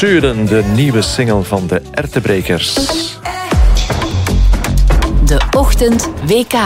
Scheuren, de nieuwe single van de Ertebrekers. De Ochtend WK.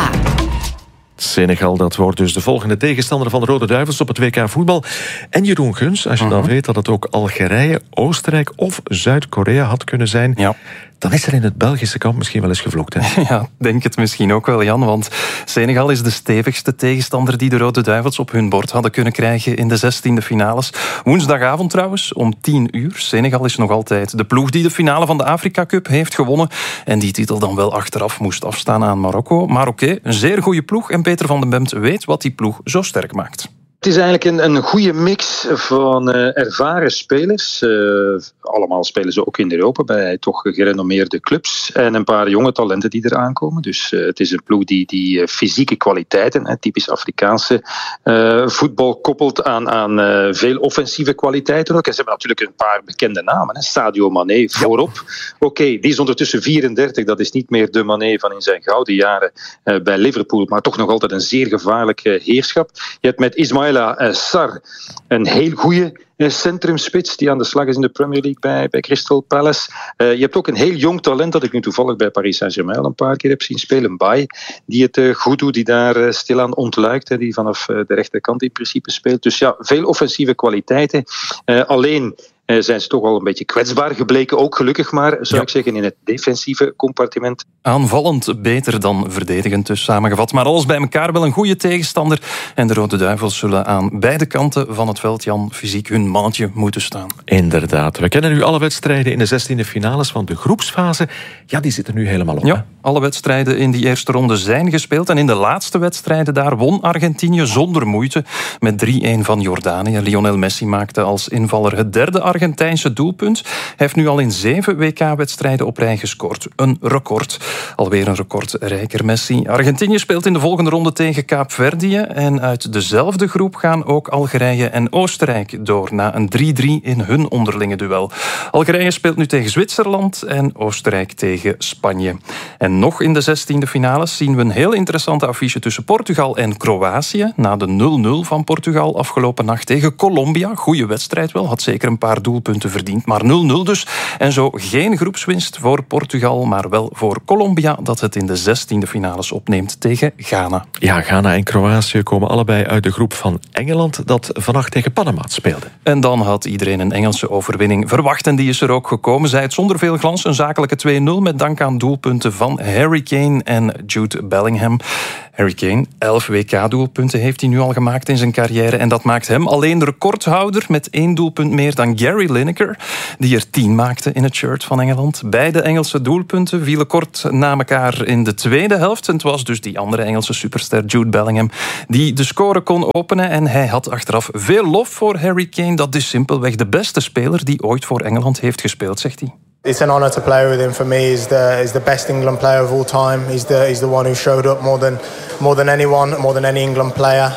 Senegal, dat wordt dus de volgende tegenstander van de Rode Duivels op het WK voetbal. En Jeroen Guns, als je dan weet dat het ook Algerije, Oostenrijk of Zuid-Korea had kunnen zijn, dan is er in het Belgische kamp misschien wel eens gevloekt. Hè? Ja, denk het misschien ook wel, Jan. Want Senegal is de stevigste tegenstander die de Rode Duivels op hun bord hadden kunnen krijgen in de 16e finales. Woensdagavond trouwens, om 10:00. Senegal is nog altijd de ploeg die de finale van de Afrika Cup heeft gewonnen. En die titel dan wel achteraf moest afstaan aan Marokko. Maar oké, een zeer goede ploeg. En Peter van den Bemt weet wat die ploeg zo sterk maakt. Het is eigenlijk een goede mix van ervaren spelers. Allemaal spelen ze ook in Europa bij toch gerenommeerde clubs. En een paar jonge talenten die eraan komen. Dus het is een ploeg die fysieke kwaliteiten, typisch Afrikaanse voetbal, koppelt aan veel offensieve kwaliteiten ook. En ze hebben natuurlijk een paar bekende namen. Sadio Mané voorop. Oké, die is ondertussen 34. Dat is niet meer de Mané van in zijn gouden jaren bij Liverpool. Maar toch nog altijd een zeer gevaarlijke heerschap. Je hebt met Ismaïla Sarr een heel goede centrumspits die aan de slag is in de Premier League bij Crystal Palace. Je hebt ook een heel jong talent dat ik nu toevallig bij Paris Saint-Germain al een paar keer heb zien spelen, Baye, die het goed doet, die daar stilaan ontluikt, die vanaf de rechterkant in principe speelt. Dus ja, veel offensieve kwaliteiten. Alleen zijn ze toch al een beetje kwetsbaar gebleken, ook gelukkig maar, zou ik zeggen, in het defensieve compartiment. Aanvallend beter dan verdedigend, dus samengevat. Maar alles bij elkaar wel een goede tegenstander. En de Rode Duivels zullen aan beide kanten van het veld, Jan, fysiek hun mannetje moeten staan. Inderdaad. We kennen nu alle wedstrijden in de 16e finales van de groepsfase. Ja, die zitten nu helemaal op. Ja, alle wedstrijden in die eerste ronde zijn gespeeld. En in de laatste wedstrijden daar won Argentinië zonder moeite met 3-1 van Jordanië. Lionel Messi maakte als invaller het derde Argentijnse doelpunt. Hij heeft nu al in 7 WK-wedstrijden op rij gescoord. Een record. Alweer een recordrijker Messi. Argentinië speelt in de volgende ronde tegen Kaapverdië. En uit dezelfde groep gaan ook Algerije en Oostenrijk door na een 3-3 in hun onderlinge duel. Algerije speelt nu tegen Zwitserland en Oostenrijk tegen Spanje. En nog in de 16e finales zien we een heel interessante affiche tussen Portugal en Kroatië. Na de 0-0 van Portugal afgelopen nacht tegen Colombia. Goeie wedstrijd wel, had zeker een paar doelpunten verdiend, maar 0-0 dus. En zo geen groepswinst voor Portugal, maar wel voor Colombia, dat het in de 16e finales opneemt tegen Ghana. Ja, Ghana en Kroatië komen allebei uit de groep van Engeland, dat vannacht tegen Panama speelde. En dan had iedereen een Engelse overwinning verwacht en die is er ook gekomen. Zij het zonder veel glans, een zakelijke 2-0 met dank aan doelpunten van Harry Kane en Jude Bellingham. Harry Kane, 11 WK-doelpunten heeft hij nu al gemaakt in zijn carrière. En dat maakt hem alleen recordhouder met 1 doelpunt meer dan Gary Lineker, die er 10 maakte in het shirt van Engeland. Beide Engelse doelpunten vielen kort na elkaar in de tweede helft. En het was dus die andere Engelse superster Jude Bellingham die de score kon openen. En hij had achteraf veel lof voor Harry Kane. Dat is simpelweg de beste speler die ooit voor Engeland heeft gespeeld, zegt hij. It's an honour to play with him. For me, he's the best England player of all time. He's the one who showed up more than anyone, more than any England player.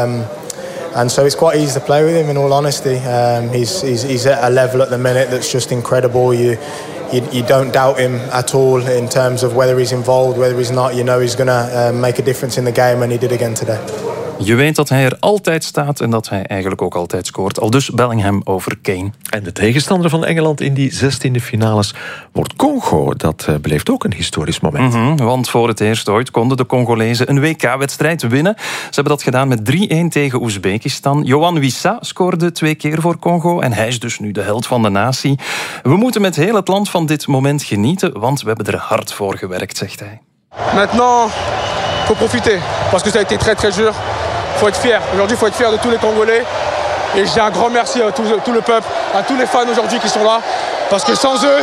And so it's quite easy to play with him. In all honesty, he's at a level at the minute that's just incredible. You don't doubt him at all in terms of whether he's involved, whether he's not. You know he's going to make a difference in the game, and he did again today. Je weet dat hij er altijd staat en dat hij eigenlijk ook altijd scoort. Al dus Bellingham over Kane. En de tegenstander van Engeland in die 16e finales wordt Congo. Dat beleeft ook een historisch moment. Want voor het eerst ooit konden de Congolezen een WK-wedstrijd winnen. Ze hebben dat gedaan met 3-1 tegen Oezbekistan. Yohan Wissa scoorde 2 keer voor Congo en hij is dus nu de held van de natie. We moeten met heel het land van dit moment genieten, want we hebben er hard voor gewerkt, zegt hij. Maintenant, faut profiter, parce que ça a été très très dur. Faut être fier. Aujourd'hui, faut être fier de tous les Congolais. Et j'ai un grand merci à tout le peuple, à tous les fans aujourd'hui qui sont là, parce que sans eux.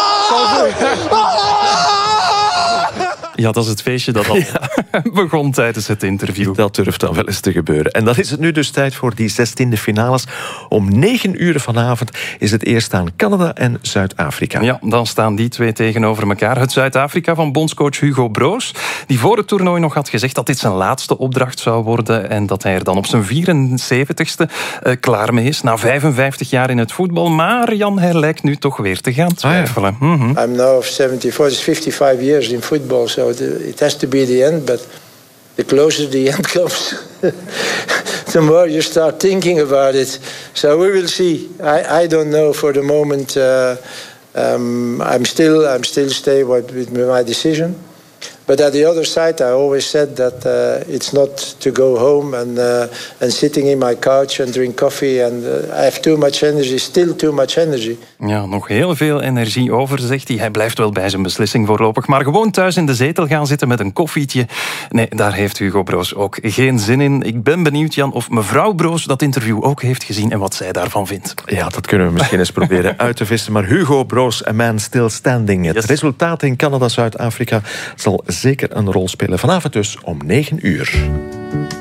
Ja, dat is het feestje dat al begon tijdens het interview. Dat durft dan wel eens te gebeuren. En dan is het nu dus tijd voor die 16e finales. Om 9:00 vanavond is het eerst aan Canada en Zuid-Afrika. Ja, dan staan die twee tegenover elkaar. Het Zuid-Afrika van bondscoach Hugo Broos, die voor het toernooi nog had gezegd dat dit zijn laatste opdracht zou worden en dat hij er dan op zijn 74ste klaar mee is. Na 55 jaar in het voetbal. Maar Jan, hij lijkt nu toch weer te gaan twijfelen. I'm now 74, it's 55 years in football, so it has to be the end, but the closer the end comes, the more you start thinking about it. So we will see. I don't know for the moment. I'm still stay with my decision. But at the other side, I always said that it's not to go home and sitting in my couch and drink coffee. And I have too much energy, still too much energy. Ja, nog heel veel energie over, zegt hij. Hij blijft wel bij zijn beslissing voorlopig. Maar gewoon thuis in de zetel gaan zitten met een koffietje. Nee, daar heeft Hugo Broos ook geen zin in. Ik ben benieuwd, Jan, of mevrouw Broos dat interview ook heeft gezien en wat zij daarvan vindt. Ja, dat kunnen we misschien eens proberen uit te vissen. Maar Hugo Broos, a man still standing. Het resultaat in Canada-Zuid-Afrika zal zeker een rol spelen. Vanavond dus om 9 uur.